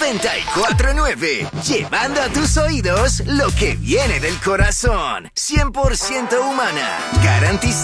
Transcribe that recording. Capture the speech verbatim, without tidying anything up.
noventa y cuatro nueve. Llevando a tus oídos lo que viene del corazón. cien por ciento humana. Garantizada.